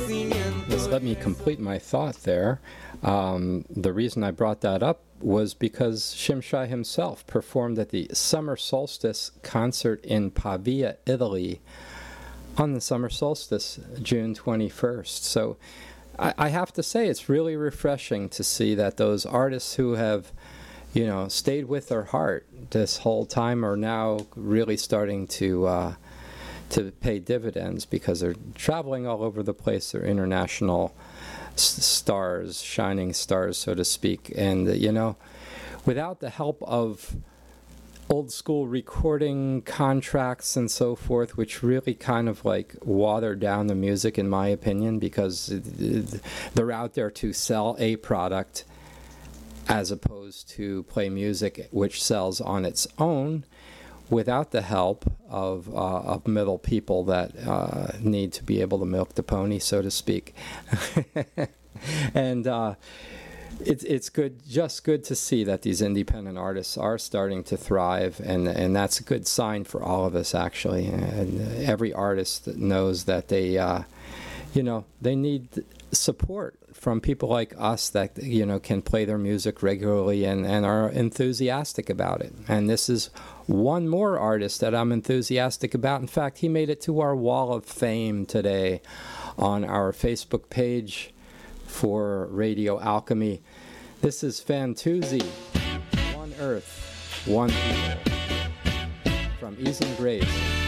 Just let me complete my thought there. The reason I brought that up was because Shimshai himself performed at the summer solstice concert in Pavia, Italy, on the summer solstice, June 21st. So I have to say it's really refreshing to see that those artists who have, stayed with their heart this whole time are now really starting to pay dividends because they're traveling all over the place. They're international stars, shining stars, so to speak. And, without the help of old school recording contracts and so forth, which really kind of like water down the music, in my opinion, because they're out there to sell a product as opposed to play music which sells on its own without the help of middle people that need to be able to milk the pony, so to speak. And it's just good to see that these independent artists are starting to thrive, and that's a good sign for all of us, actually. And every artist that knows that they need support from people like us that can play their music regularly and are enthusiastic about it. And this is one more artist that I'm enthusiastic about. In fact, he made it to our wall of fame today on our Facebook page for Radio Alchemy. This is Fantuzzi, One Earth, One People, from Ease and Grace.